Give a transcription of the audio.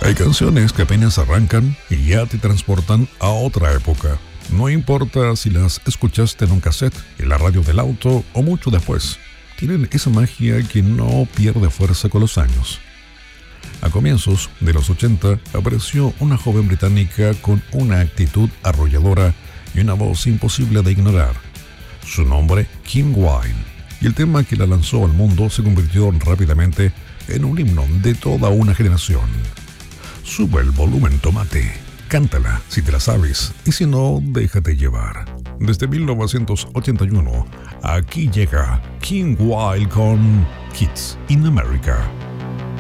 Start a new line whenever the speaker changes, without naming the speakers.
Hay canciones que apenas arrancan y ya te transportan a otra época. No importa si las escuchaste en un cassette, en la radio del auto o mucho después. Tienen esa magia que no pierde fuerza con los años. A comienzos de los 80 apareció una joven británica con una actitud arrolladora y una voz imposible de ignorar. Su nombre, Kim Wilde, y el tema que la lanzó al mundo se convirtió rápidamente en un himno de toda una generación. Sube el volumen, tomate. Cántala si te la sabes y si no, déjate llevar. Desde 1981, aquí llega Kim Wilde con Kids in America.